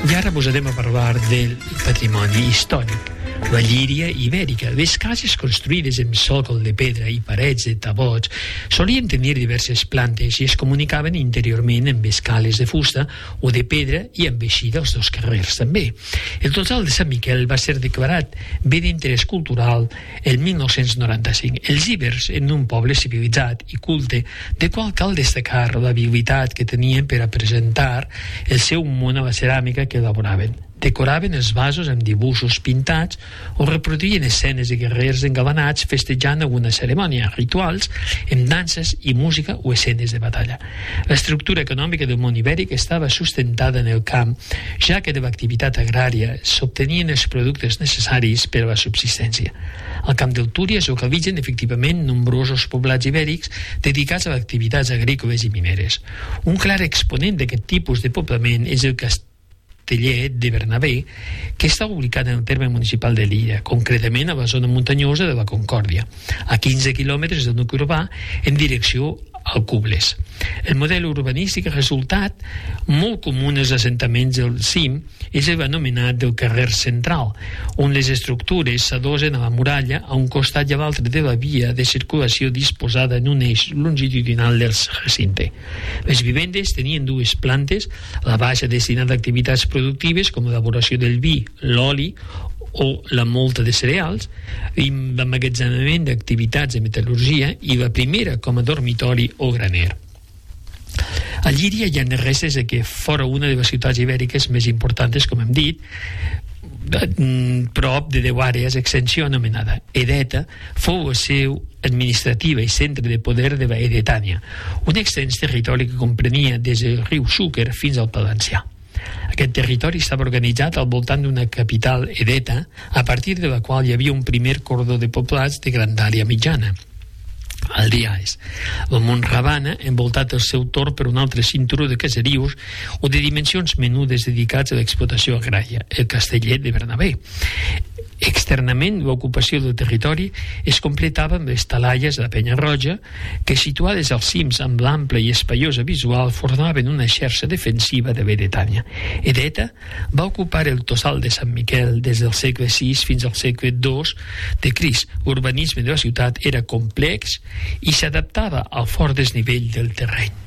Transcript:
I ara posarem a parlar del patrimoni històric. La Llíria ibèrica. Les cases construïdes amb sòcol de pedra i parets de tabots solien tenir diverses plantes i es comunicaven interiorment amb escales de fusta o de pedra i amb eixida als dos carrers també. El total de Sant Miquel va ser declarat bé d'interès cultural el 1995. Els ibers, en un poble civilitzat i culte, de qual cal destacar l'habilitat que tenien per a presentar el seu món a la ceràmica que elaboraven. Decoraven els vasos amb dibuixos pintats o reproduïen escenes de guerrers engalanats festejant alguna cerimònia, rituals, amb danses i música o escenes de batalla. L'estructura econòmica del món ibèric estava sustentada en el camp, ja que de l'activitat agrària s'obtenien els productes necessaris per a la subsistència. Al camp del Túria es localitzen efectivament nombrosos poblats ibèrics dedicats a activitats agrícoles i mineres. Un clar exponent d'aquest tipus de poblament és el Castellet de Bernabé, que està ubicat en el terme municipal de Llíria, concretament a la zona muntanyosa de la Concòrdia, a 15 quilòmetres del nucli urbà en direcció al Cubles. El model urbanístic resultat molt comú en els assentaments del cim és l'anomenat del carrer central, on les estructures s'adosen a la muralla a un costat i a l'altre de la via de circulació disposada en un eix longitudinal del recinte. Les vivendes tenien dues plantes, la baixa destinada a activitats productives com l'elaboració del vi, l'oli o la molta de cereals, i l'emmagatzemament d'activitats de metal·lurgia, i la primera com a dormitori o graner. A Llíria hi ha restes de que fora una de les ciutats ibèriques més importants, com hem dit, prop de 10 àrees d'extensió anomenada Edeta, fou la seu administrativa i centre de poder de la Edetània, un extens territori que comprenia des del riu Xúquer fins al Palencià. Aquest territori estava organitzat al voltant d'una capital edeta, a partir de la qual hi havia un primer cordó de poblats de grandària mitjana, el Diaes. El Mont Ravana, envoltat al seu torn per un altre cinturó de caserius o de dimensions menudes dedicats a l'explotació agrària, el Castellet de Bernabé. Externament, l'ocupació del territori es completava amb les talaies de la Penya Roja, que situades als cims amb l'ample i espaiosa visual formaven una xarxa defensiva de Edetània. Edeta va ocupar el tossal de Sant Miquel des del segle VI fins al segle II de Crist. L'urbanisme de la ciutat era complex i s'adaptava al fort desnivell del terreny.